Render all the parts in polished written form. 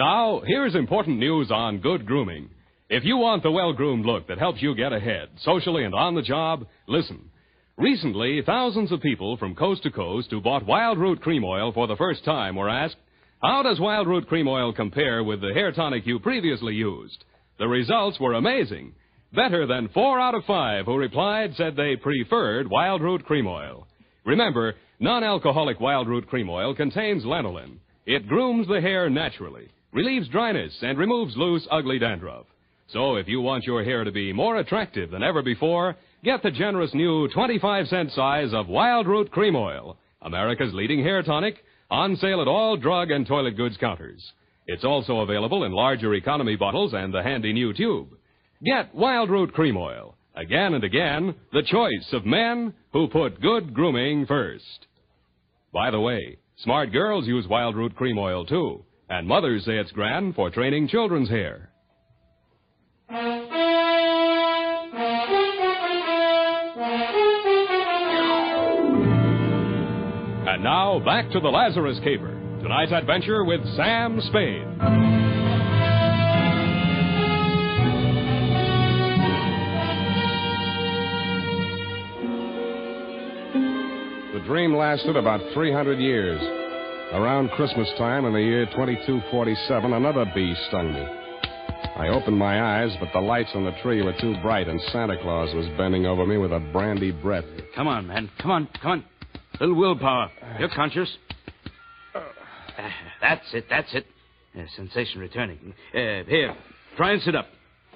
Now, here's important news on good grooming. If you want the well-groomed look that helps you get ahead, socially and on the job, listen. Recently, thousands of people from coast to coast who bought Wild Root Cream Oil for the first time were asked, how does Wild Root Cream Oil compare with the hair tonic you previously used? The results were amazing. Better than 4 out of 5 who replied said they preferred Wild Root Cream Oil. Remember, non-alcoholic Wild Root Cream Oil contains lanolin. It grooms the hair naturally, relieves dryness, and removes loose, ugly dandruff. So if you want your hair to be more attractive than ever before, get the generous new 25-cent size of Wild Root Cream Oil, America's leading hair tonic, on sale at all drug and toilet goods counters. It's also available in larger economy bottles and the handy new tube. Get Wild Root Cream Oil. Again and again, the choice of men who put good grooming first. By the way, smart girls use Wild Root Cream Oil, too. And mothers say it's grand for training children's hair. And now, back to the Lazarus Caper. Tonight's adventure with Sam Spade. The dream lasted about 300 years. Around Christmas time in the year 2247, another bee stung me. I opened my eyes, but the lights on the tree were too bright, and Santa Claus was bending over me with a brandy breath. Come on, man. Come on. Little willpower. You're conscious. That's it. Sensation returning. Here, try and sit up.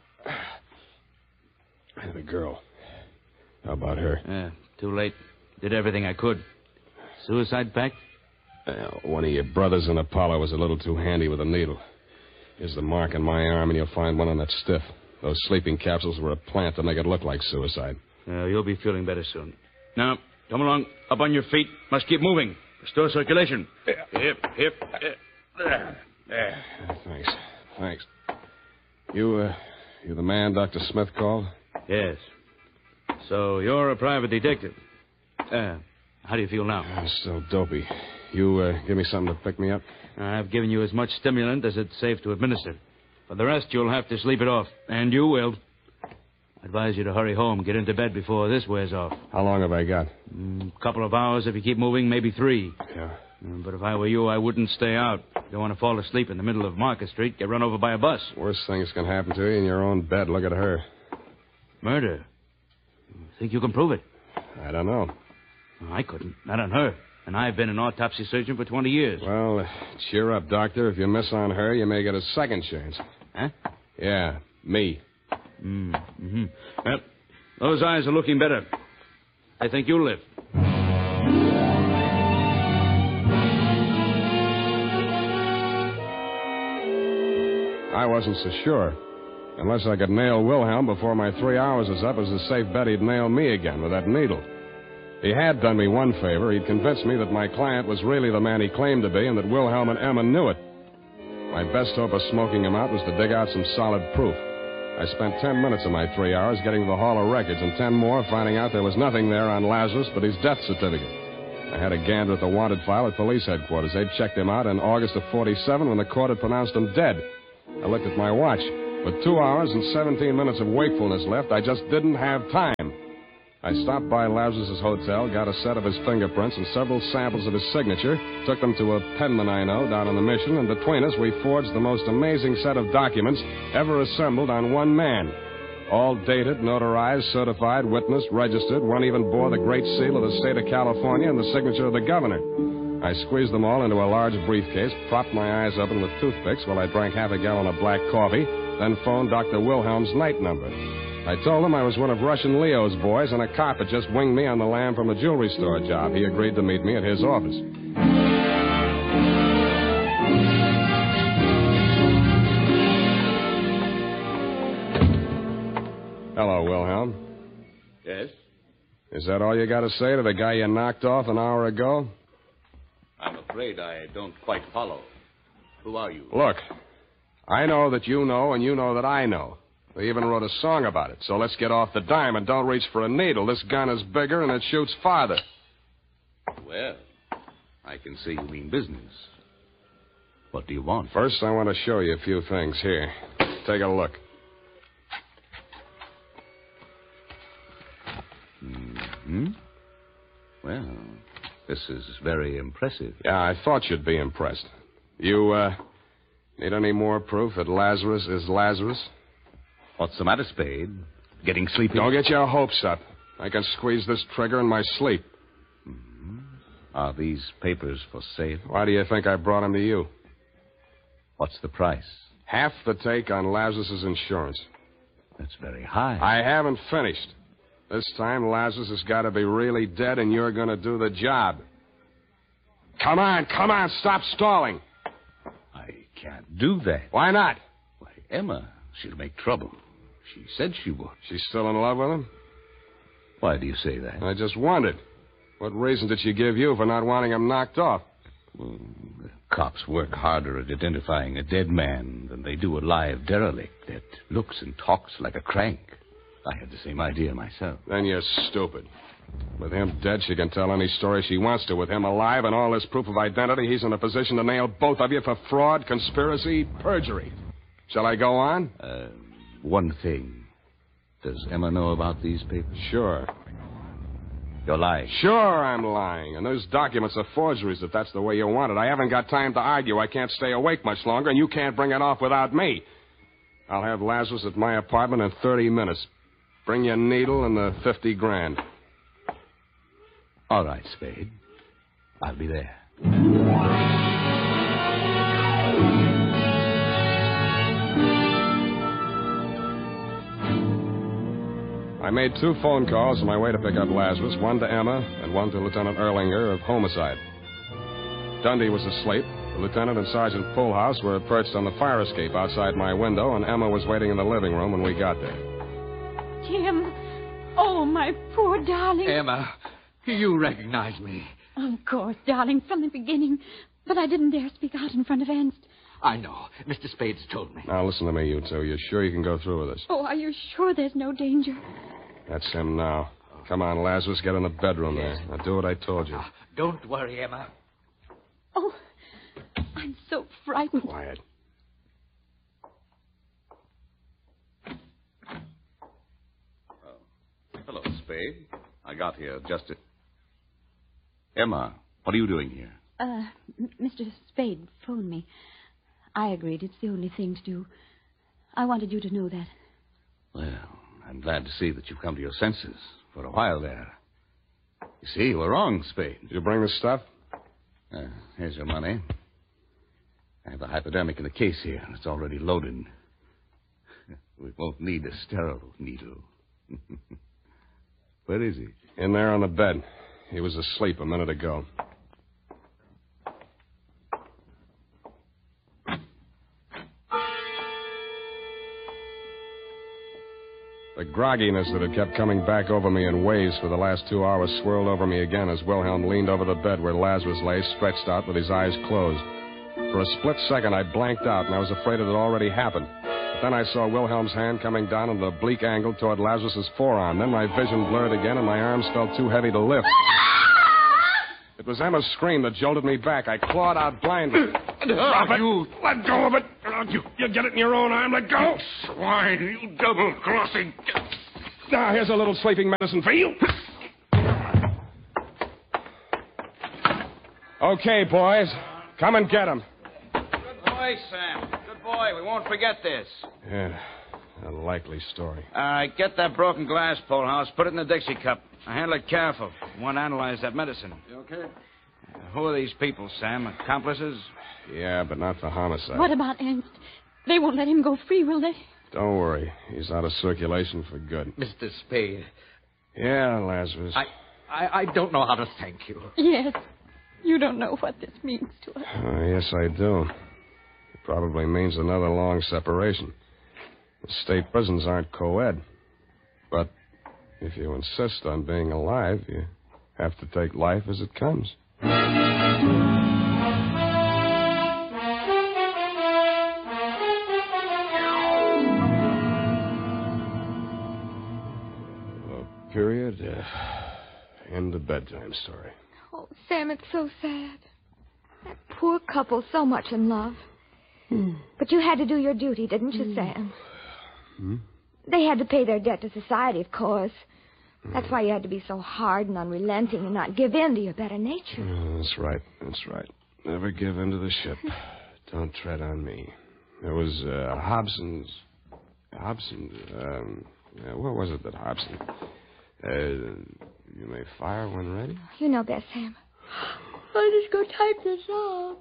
The girl. How about her? Too late. Did everything I could. Suicide pact? One of your brothers in Apollo was a little too handy with a needle. Here's the mark on my arm, and you'll find one on that stiff. Those sleeping capsules were a plant to make it look like suicide. You'll be feeling better soon. Now, come along. Up on your feet. Must keep moving. Restore circulation. Hip. There. Thanks. You the man Dr. Smith called? Yes. So you're a private detective. How do you feel now? I'm still dopey. You give me something to pick me up? I've given you as much stimulant as it's safe to administer. For the rest, you'll have to sleep it off. And you will. I advise you to hurry home. Get into bed before this wears off. How long have I got? Couple of hours if you keep moving, maybe 3. Yeah. But if I were you, I wouldn't stay out. You don't want to fall asleep in the middle of Market Street, get run over by a bus. Worst thing that's going to happen to you in your own bed. Look at her. Murder? Think you can prove it? I don't know. I couldn't. Not on her. And I've been an autopsy surgeon for 20 years. Well, cheer up, Doctor. If you miss on her, you may get a second chance. Huh? Yeah, me. Mm-hmm. Well, those eyes are looking better. I think you'll live. I wasn't so sure. Unless I could nail Wilhelm before my 3 hours was up, it was a safe bet he'd nail me again with that needle. He had done me one favor. He'd convinced me that my client was really the man he claimed to be and that Wilhelm and Emma knew it. My best hope of smoking him out was to dig out some solid proof. I spent 10 minutes of my 3 hours getting to the Hall of Records and 10 more finding out there was nothing there on Lazarus but his death certificate. I had a gander at the wanted file at police headquarters. They'd checked him out in August of 47 when the court had pronounced him dead. I looked at my watch. With 2 hours and 17 minutes of wakefulness left, I just didn't have time. I stopped by Lazarus' hotel, got a set of his fingerprints and several samples of his signature, took them to a penman I know down on the Mission, and between us we forged the most amazing set of documents ever assembled on one man. All dated, notarized, certified, witnessed, registered. One even bore the great seal of the state of California and the signature of the governor. I squeezed them all into a large briefcase, propped my eyes open with toothpicks while I drank half a gallon of black coffee, then phoned Dr. Wilhelm's night number. I told him I was one of Russian Leo's boys, and a cop had just winged me on the lam from a jewelry store job. He agreed to meet me at his office. Hello, Wilhelm. Yes? Is that all you got to say to the guy you knocked off an hour ago? I'm afraid I don't quite follow. Who are you? Look, I know that you know, and you know that I know. They even wrote a song about it, so let's get off the dime and don't reach for a needle. This gun is bigger and it shoots farther. Well, I can see you mean business. What do you want? First, I want to show you a few things. Here, take a look. Hmm? Well, this is very impressive. Yeah, I thought you'd be impressed. You, need any more proof that Lazarus is Lazarus? What's the matter, Spade? Getting sleepy? Don't get your hopes up. I can squeeze this trigger in my sleep. Mm-hmm. Are these papers for sale? Why do you think I brought them to you? What's the price? Half the take on Lazarus's insurance. That's very high. I haven't finished. This time, Lazarus has got to be really dead, and you're going to do the job. Come on, stop stalling. I can't do that. Why not? Why, Emma, she'll make trouble. She said she would. She's still in love with him? Why do you say that? I just wondered. What reason did she give you for not wanting him knocked off? Well, the cops work harder at identifying a dead man than they do a live derelict that looks and talks like a crank. I had the same idea myself. Then you're stupid. With him dead, she can tell any story she wants to. With him alive and all this proof of identity, he's in a position to nail both of you for fraud, conspiracy, perjury. Shall I go on? One thing. Does Emma know about these papers? Sure. You're lying. Sure I'm lying. And those documents are forgeries if that's the way you want it. I haven't got time to argue. I can't stay awake much longer, and you can't bring it off without me. I'll have Lazarus at my apartment in 30 minutes. Bring your needle and the 50 grand. All right, Spade. I'll be there. I made 2 phone calls on my way to pick up Lazarus, one to Emma and one to Lieutenant Erlinger of Homicide. Dundee was asleep. The lieutenant and Sergeant Pullhouse were perched on the fire escape outside my window, and Emma was waiting in the living room when we got there. Jim. Oh, my poor darling. Emma, you recognize me. Of course, darling, from the beginning. But I didn't dare speak out in front of Ernst. I know. Mr. Spades told me. Now, listen to me, you two. You're sure you can go through with this? Oh, are you sure there's no danger? That's him now. Come on, Lazarus, get in the bedroom there. Now, do what I told you. Don't worry, Emma. Oh, I'm so frightened. Quiet. Hello, Spade. I got here just at... Emma, what are you doing here? Mr. Spade phoned me. I agreed. It's the only thing to do. I wanted you to know that. Well, I'm glad to see that you've come to your senses for a while there. You see, you were wrong, Spade. Did you bring the stuff? Here's your money. I have a hypodermic in the case here, and it's already loaded. We won't need a sterile needle. Where is he? In there on the bed. He was asleep a minute ago. The grogginess that had kept coming back over me in waves for the last 2 hours swirled over me again as Wilhelm leaned over the bed where Lazarus lay, stretched out with his eyes closed. For a split second, I blanked out, and I was afraid it had already happened. But then I saw Wilhelm's hand coming down at an oblique angle toward Lazarus's forearm. Then my vision blurred again, and my arms felt too heavy to lift. It was Emma's scream that jolted me back. I clawed out blindly. Drop it. You let go of it. You get it in your own arm. Let go. Swine, you double-crossing. Now, here's a little sleeping medicine for you. Okay, boys. Come and get him. Good boy, Sam. Good boy. We won't forget this. Yeah, a likely story. All right, get that broken glass, Pullhouse. Put it in the Dixie cup. Now, handle it careful. We want to analyze that medicine. You okay? Who are these people, Sam? Accomplices? Yeah, but not for homicide. What about Ernst? They won't let him go free, will they? Don't worry. He's out of circulation for good. Mr. Spade, Yeah, Lazarus. I don't know how to thank you. Yes. You don't know what this means to us. Yes, I do. It probably means another long separation. The state prisons aren't co-ed. But if you insist on being alive, you have to take life as it comes. Period. End of bedtime story. Oh, Sam, it's so sad. That poor couple so much in love. But you had to do your duty, didn't you, Sam? They had to pay their debt to society, of course. That's why you had to be so hard and unrelenting and not give in to your better nature. That's right. That's right. Never give in to the ship. Don't tread on me. There was Hobson. What was it that Hobson? You may fire when ready. You know best, Sam. I'll just go type this up.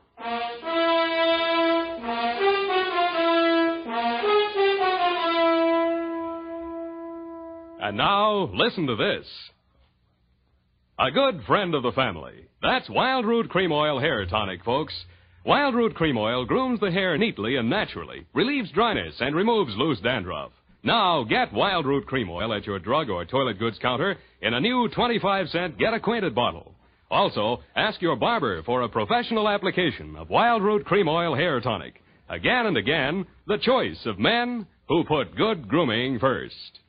And now, listen to this. A good friend of the family. That's Wild Root Cream Oil Hair Tonic, folks. Wild Root Cream Oil grooms the hair neatly and naturally, relieves dryness, and removes loose dandruff. Now, get Wild Root Cream Oil at your drug or toilet goods counter in a new 25-cent Get Acquainted bottle. Also, ask your barber for a professional application of Wild Root Cream Oil Hair Tonic. Again and again, the choice of men who put good grooming first.